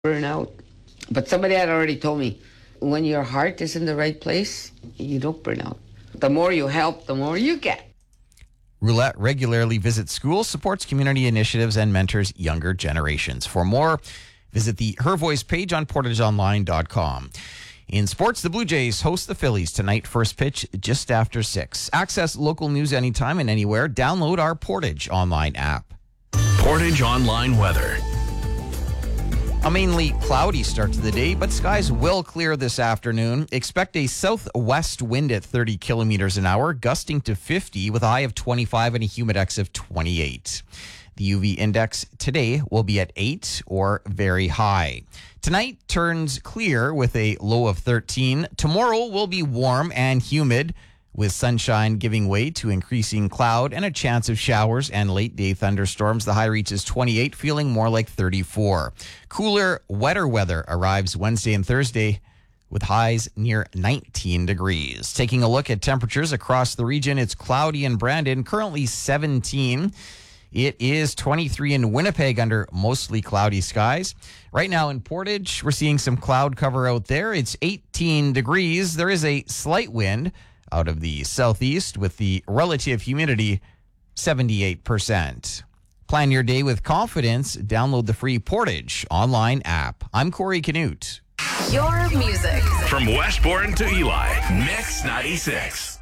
burn out. But somebody had already told me, when your heart is in the right place, you don't burn out. The more you help, the more you get. Roulette regularly visits schools, supports community initiatives, and mentors younger generations. For more, visit the Her Voice page on portageonline.com. In sports, the Blue Jays host the Phillies tonight. First pitch just after 6. Access local news anytime and anywhere. Download our Portage Online app. Portage Online weather. A mainly cloudy start to the day, but skies will clear this afternoon. Expect a southwest wind at 30 kilometers an hour, gusting to 50 with a high of 25 and a humidex of 28. The UV index today will be at 8 or very high. Tonight turns clear with a low of 13. Tomorrow will be warm and humid, with sunshine giving way to increasing cloud and a chance of showers and late-day thunderstorms. The high reaches 28, feeling more like 34. Cooler, wetter weather arrives Wednesday and Thursday, with highs near 19 degrees. Taking a look at temperatures across the region, it's cloudy in Brandon, currently 17. It is 23 in Winnipeg under mostly cloudy skies. Right now in Portage, we're seeing some cloud cover out there. It's 18 degrees. There is a slight wind out of the southeast with the relative humidity 78%. Plan your day with confidence. Download the free Portage Online app. I'm Corey Canute. Your music. From Westbourne to Eli, Mix 96.